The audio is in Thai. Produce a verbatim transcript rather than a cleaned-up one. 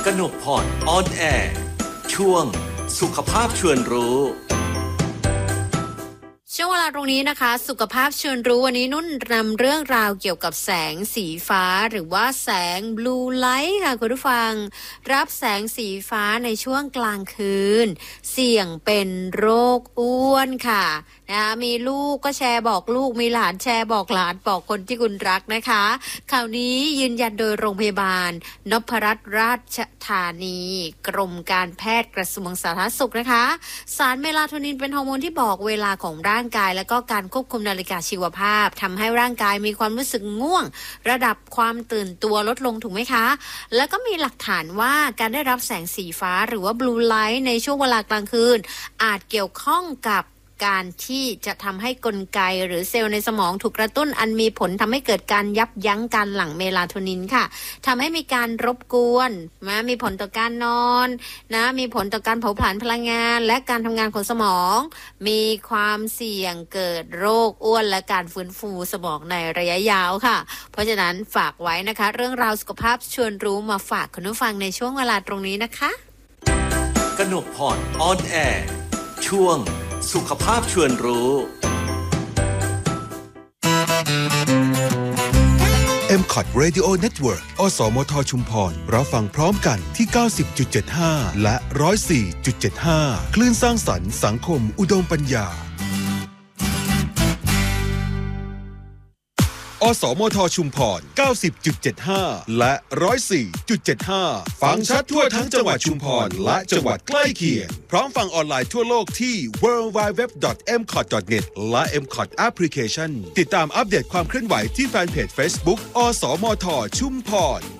กนกพรออนแอร์ช่วงสุขภาพชวนรู้ช่วงเวลาตรงนี้นะคะสุขภาพชวนรู้วันนี้นุ่นนำเรื่องราวเกี่ยวกับแสงสีฟ้าหรือว่าแสงบลูไลท์ค่ะคุณผู้ฟังรับแสงสีฟ้าในช่วงกลางคืนเสี่ยงเป็นโรคอ้วนค่ะนะมีลูกก็แชร์บอกลูกมีหลานแชร์บอกหลานบอกคนที่คุณรักนะคะข่าวนี้ยืนยันโดยโรงพยาบาลนพรัตน์ราชธานีกรมการแพทย์กระทรวงสาธารณสุขนะคะสารเมลาโทนินเป็นฮอร์โมนที่บอกเวลาของร่างกายและก็การควบคุมนาฬิกาชีวภาพทำให้ร่างกายมีความรู้สึกง่วงระดับความตื่นตัวลดลงถูกไหมคะแล้วก็มีหลักฐานว่าการได้รับแสงสีฟ้าหรือว่าบลูไลท์ในช่วงเวลากลางคืนอาจเกี่ยวข้องกับการที่จะทำให้กลไกหรือเซลล์ในสมองถูกกระตุ้นอันมีผลทำให้เกิดการยับยั้งการหลั่งเมลาโทนินค่ะทำให้มีการรบกวนนะมีผลต่อการนอนนะมีผลต่อการเผาผลาญพลังงานและการทำงานของสมองมีความเสี่ยงเกิดโรคอ้วนและการฟื้นฟูสมองในระยะยาวค่ะเพราะฉะนั้นฝากไว้นะคะเรื่องราวสุขภาพชวนรู้มาฝากคุณผู้ฟังในช่วงเวลาตรงนี้นะคะกนกพรออนแอร์ช่วงสุขภาพชวนรู้เอ็ม ซี โอ ที Radio Network อสมทชุมพรรับฟังพร้อมกันที่ เก้าสิบจุดเจ็ดห้า และ หนึ่งร้อยสี่จุดเจ็ดห้า คลื่นสร้างสรรค์สังคมอุดมปัญญาอสมทชุมพร เก้าสิบจุดเจ็ดห้า และ หนึ่งร้อยสี่จุดเจ็ดห้า ฟังชัดทั่วทั้งจังหวัดชุมพรและจังหวัดใกล้เคียงพร้อมฟังออนไลน์ทั่วโลกที่ ดับเบิลยู ดับเบิลยู ดับเบิลยู ดอท เอ็ม ซี โอ ที ดอท เน็ต และ เอ็ม ซี โอ ที Application ติดตามอัปเดตความเคลื่อนไหวที่แฟนเพจ Facebook อสมทชุมพร